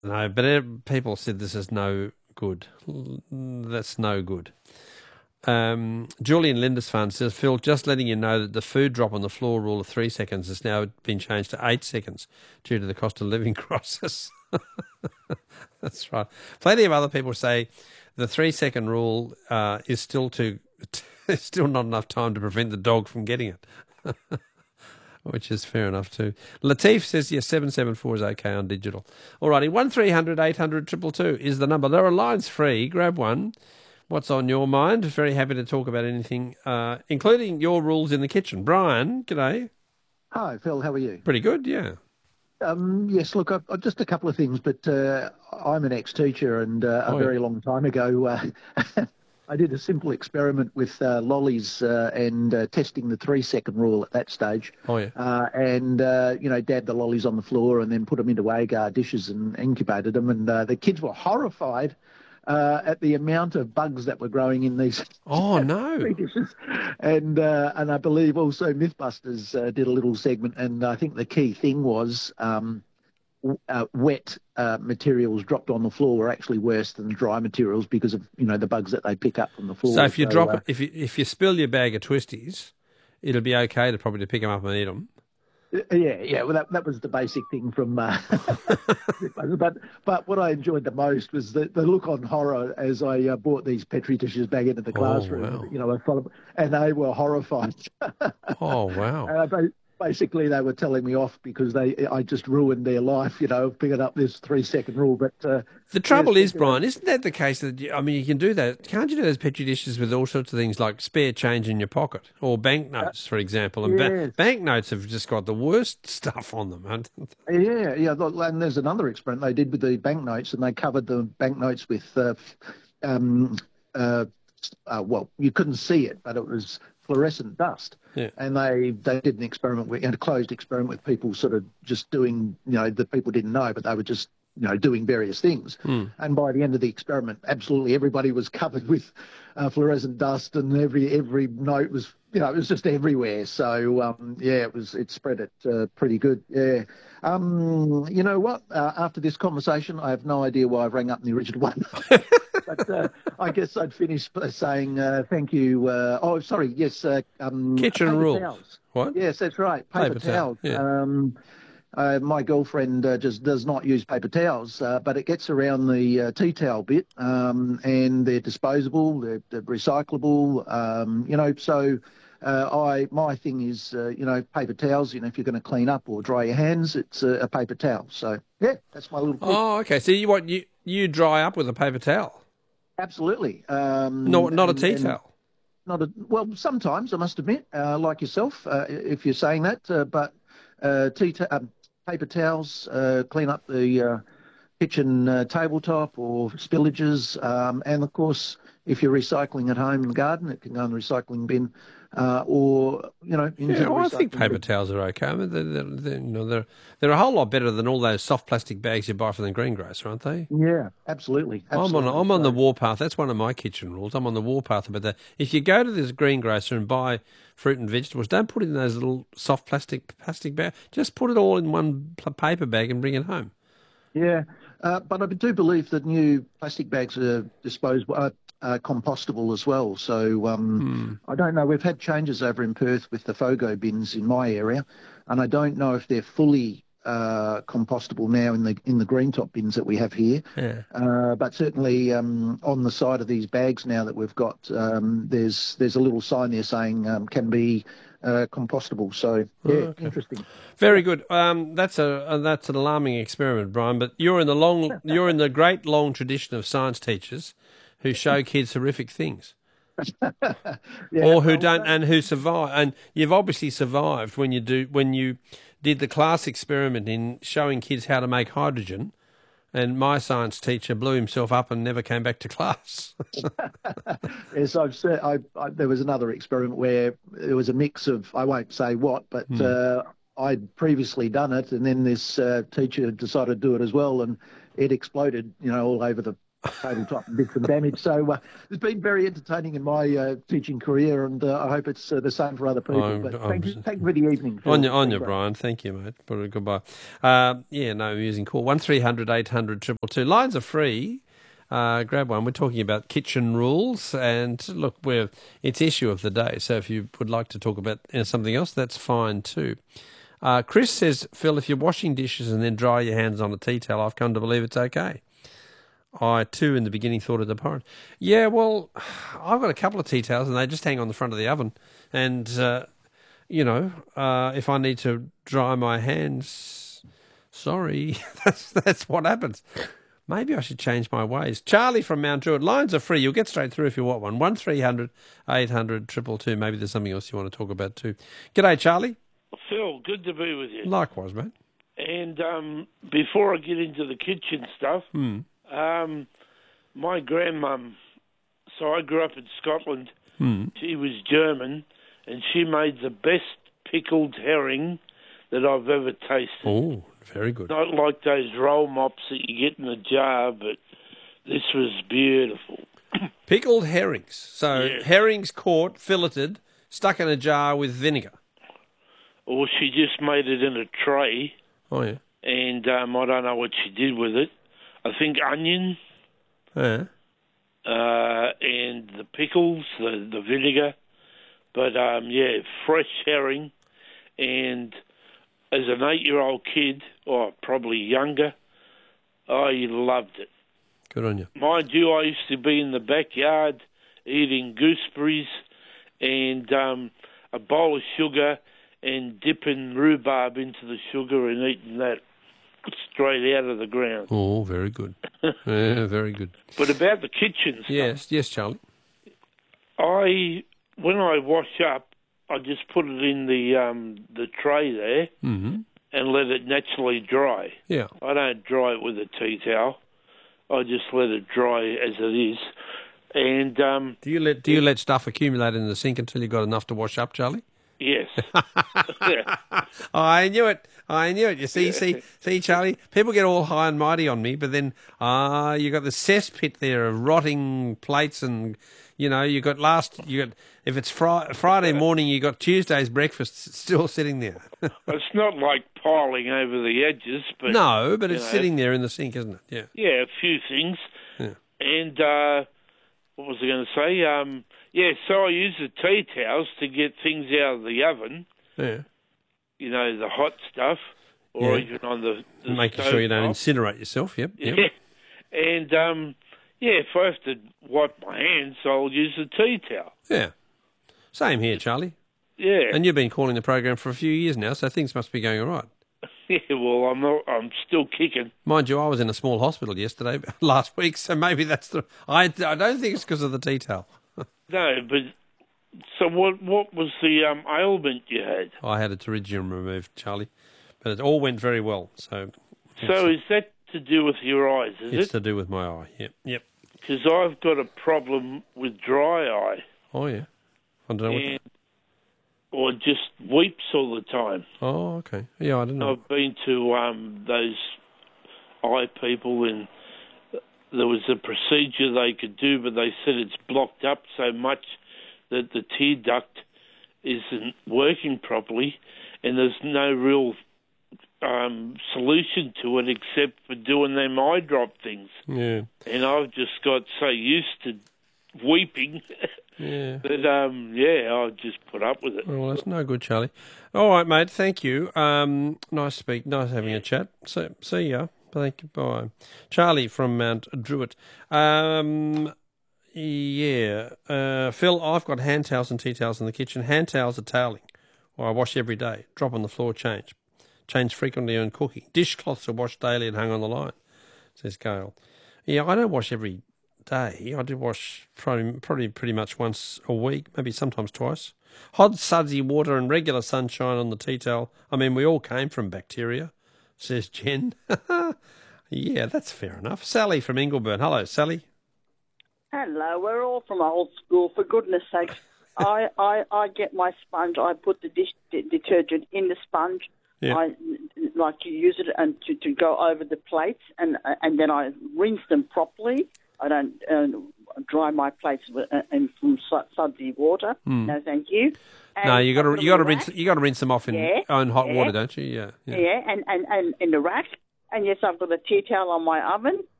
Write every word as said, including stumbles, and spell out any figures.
No, but uh, people said this is no good. That's no good. Um, Julian Lindisfarne says, Phil, just letting you know that the food drop on the floor rule of three seconds has now been changed to eight seconds due to the cost of living crisis. That's right. Plenty of other people say the three second rule uh, is still too, it's still not enough time to prevent the dog from getting it, which is fair enough too. Latif says, yes, seven seven four is okay on digital. All righty, one three hundred eight hundred two two two is the number. There are lines free. Grab one. What's on your mind? Very happy to talk about anything, uh, including your rules in the kitchen. Brian, g'day. Hi, Phil. How are you? Pretty good, yeah. Um, yes, look, I, I, just a couple of things, but uh, I'm an ex-teacher, and uh, a Oh, very yeah. long time ago, uh, I did a simple experiment with uh, lollies uh, and uh, testing the three-second rule at that stage. Oh, yeah. Uh, and, uh, you know, dabbed the lollies on the floor and then put them into agar dishes and incubated them, and uh, the kids were horrified Uh, at the amount of bugs that were growing in these Oh, no. three dishes. And uh, and I believe also Mythbusters uh, did a little segment, and I think the key thing was um, w- uh, wet uh, materials dropped on the floor were actually worse than dry materials because of, you know, the bugs that they pick up from the floor. So if you drop uh, it, if you if you spill your bag of twisties, it'll be okay to probably to pick them up and eat them. Yeah, yeah. Well, that that was the basic thing from. Uh, but but what I enjoyed the most was the, the look on horror as I uh, brought these petri dishes back into the classroom. wow. You know, I followed, and they were horrified. Oh, wow. Uh, ba- basically, they were telling me off because they I just ruined their life. You know, picking up this three second rule. But uh, The trouble yes, is, Brian, isn't that the case that, you, I mean, you can do that. Can't you do those petri dishes with all sorts of things like spare change in your pocket or banknotes, for example? And ba- yes. banknotes have just got the worst stuff on them, haven't they? Yeah, yeah. look, And there's another experiment they did with the banknotes, and they covered the banknotes with, uh, um, uh, uh, well, you couldn't see it, but it was fluorescent dust. Yeah. And they, they did an experiment, with, a closed experiment with people sort of just doing, you know, the people didn't know, but they were just, you know, doing various things. Hmm. And by the end of the experiment, absolutely everybody was covered with uh, fluorescent dust, and every every note was, you know, it was just everywhere. So um, yeah, it was it spread it uh, pretty good. Yeah. Um, you know what? Uh, after this conversation, I have no idea why I rang up in the original one. But uh, I guess I'd finish by saying uh, thank you. Uh, oh, sorry. Yes. Uh, um, Kitchen paper rules. towels. What? Yes, that's right. Paper, Paper towel, towels. yeah. Um, uh, my girlfriend uh, just does not use paper towels, uh, but it gets around the uh, tea towel bit, um, and they're disposable, they're, they're recyclable, um, you know. So uh, I my thing is, uh, you know, paper towels. You know, if you're going to clean up or dry your hands, it's a, a paper towel. So yeah, that's my little tip. Oh, okay. So you what you you dry up with a paper towel, Absolutely. Um, no, not a and- tea and- towel. Not a, well, sometimes I must admit, uh, like yourself, uh, if you're saying that, uh, but uh, tea ta- um, paper towels, uh, clean up the uh, kitchen uh, tabletop or spillages, um, and of course, if you're recycling at home in the garden, it can go in the recycling bin, uh, or you know, into Yeah, the well, I think recycling paper bin. towels are okay. I mean, they're, they're, they're, you know, they're they're a whole lot better than all those soft plastic bags you buy from the greengrocer, aren't they? Yeah, absolutely. I'm on absolutely. I'm on the So- warpath. That's one of my kitchen rules. I'm on the warpath about that. If you go to this greengrocer and buy fruit and vegetables, don't put it in those little soft plastic plastic bags. Just put it all in one pl- paper bag and bring it home. Yeah, uh, but I do believe that new plastic bags are disposable, uh, uh, compostable as well. So um, I don't know. We've had changes over in Perth with the FOGO bins in my area, and I don't know if they're fully uh, compostable now in the in the green top bins that we have here. Yeah. Uh, but certainly um, on the side of these bags now that we've got, um, there's there's a little sign there saying um, can be uh, compostable. So yeah, okay. interesting. Very good. Um, that's a uh, that's an alarming experiment, Brian. But you're in the long you're in the great long tradition of science teachers who show kids horrific things, Yeah, or who well, don't, and who survive. And you've obviously survived when you do when you did the class experiment in showing kids how to make hydrogen. And my science teacher blew himself up and never came back to class. Yes, I've said I, I, there was another experiment where there was a mix of, I won't say what, but Hmm. uh, I'd previously done it, and then this uh, teacher decided to do it as well, and it exploded, you know, all over the tabletop and did some damage. So uh, it's been very entertaining in my uh, teaching career, and uh, I hope it's uh, the same for other people. I'm, but I'm, thank you, thank you for the evening. Phil. On your, on Been your great. Brian. Thank you, mate. Put a goodbye. Uh, yeah, no, amusing call. One three hundred eight hundred triple two. Lines are free. Uh, grab one. We're talking about kitchen rules, and look, we're it's issue of the day. So if you would like to talk about you know, something else, that's fine too. Uh, Chris says, Phil, if you're washing dishes and then dry your hands on a tea towel, I've come to believe it's okay. I too, in the beginning, thought of the porridge. Yeah, well, I've got a couple of tea towels, and they just hang on the front of the oven, and uh, you know, uh, if I need to dry my hands, sorry, that's that's what happens. Maybe I should change my ways. Charlie from Mount Druitt. Lines are free. You'll get straight through if you want one. One three hundred eight hundred triple two. Maybe there's something else you want to talk about too. G'day, Charlie. Phil, good to be with you. Likewise, mate. And um, before I get into the kitchen stuff, Hmm. um, my grandmum, so I grew up in Scotland. Hmm. She was German, and she made the best pickled herring that I've ever tasted. Oh, very good. Not like those roll mops that you get in a jar, but this was beautiful. Pickled herrings. So Yeah. herrings caught, filleted, stuck in a jar with vinegar. Or she just made it in a tray, Oh, yeah. and um, I don't know what she did with it. I think onion Yeah. uh, and the pickles, the, the vinegar. But, um, yeah, fresh herring. And as an eight-year-old kid, or probably younger, I loved it. Good on you. Mind you, I used to be in the backyard eating gooseberries and um, a bowl of sugar and dipping rhubarb into the sugar and eating that straight out of the ground. Oh, very good. Yeah, very good. But about the kitchen stuff, Yes, yes, Charlie. I when I wash up, I just put it in the um, the tray there Mm-hmm. and let it naturally dry. Yeah. I don't dry it with a tea towel. I just let it dry as it is. And um, Do you let Do you let stuff accumulate in the sink until you've got enough to wash up, Charlie? yes, yeah. I knew it. I knew it. You see, see, see, Charlie. People get all high and mighty on me, but then ah, you got the cesspit there of rotting plates, and you know you got last. You got if it's fri- Friday morning, you got Tuesday's breakfast still sitting there. It's not like piling over the edges, but No, but it's know. sitting there in the sink, isn't it? Yeah. yeah, a few things. Yeah. And uh, what was I going to say? Um, yeah, so I use the tea towels to get things out of the oven. Yeah. You know, the hot stuff, or Yeah. even on the, the Making sure you don't stove top. incinerate yourself. Yep. Yep. Yeah, and um, yeah, if I have to wipe my hands, I'll use the tea towel. Yeah. Same here, Charlie. Yeah, And you've been calling the program for a few years now, so things must be going all right. yeah. Well, I'm not, I'm still kicking. Mind you, I was in a small hospital yesterday, last week, so maybe that's the. I, I don't think it's because of the tea towel. No, but so what? What was the um, ailment you had? I had a pterygium removed, Charlie, but it all went very well. So, So is that to do with your eyes? Is it's it? to do with my eye. Yep, yep. Because I've got a problem with dry eye, Oh yeah, I don't know. What and or just weeps all the time. oh, okay. Yeah, I don't know. I've been to um, those eye people, and there was a procedure they could do, but they said it's blocked up so much that the tear duct isn't working properly, and there's no real um, solution to it except for doing them eye drop things. Yeah, And I've just got so used to weeping yeah. that, um, yeah, I'll just put up with it. Well, that's no good, Charlie. All right, mate. Thank you. Um, nice speak. Nice having a chat. See, see ya. Thank you. Bye. Charlie from Mount Druitt. Um, yeah. Uh, Phil, I've got hand towels and tea towels in the kitchen. Hand towels are toweling. Well, I wash every day. Drop on the floor, change. Change frequently when cooking. Dishcloths are washed daily and hung on the line, says Gail. Yeah, I don't wash every day. I do wash probably, probably pretty much once a week, maybe sometimes twice. Hot, sudsy water and regular sunshine on the tea towel. I mean, we all came from bacteria, says Jen. Yeah, that's fair enough. Sally from Ingleburn. Hello, Sally. Hello, we're all from old school, for goodness sakes. I, I, I get my sponge, I put the dish de- detergent in the sponge. Yeah. I like to use it and to, to go over the plates, and and then I rinse them properly. I don't um, dry my plates with, uh, in from su- sudsy water. Mm. No, thank you. And No, you got to I put you them got to in the rinse rack. you got to rinse them off in Yeah, own hot yeah. water, don't you? Yeah. Yeah, and, and, and in the rack. And yes, I've got a tea towel on my oven.